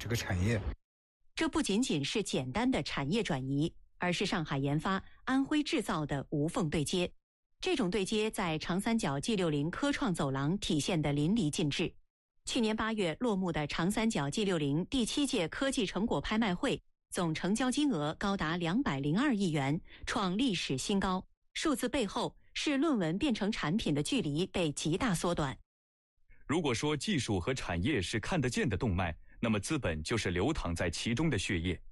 这个产业。 这不仅仅是简单的产业转移，而是上海研发、安徽制造的无缝对接。这种对接在长三角 G60 科创走廊体现得淋漓尽致。去年8月落幕的长三角 G60 第7届科技成果拍卖会，总成交金额高达202亿元，创历史新高。数字背后是论文变成产品的距离被极大缩短。 如果说技术和产业是看得见的动脉，那么资本就是流淌在其中的血液。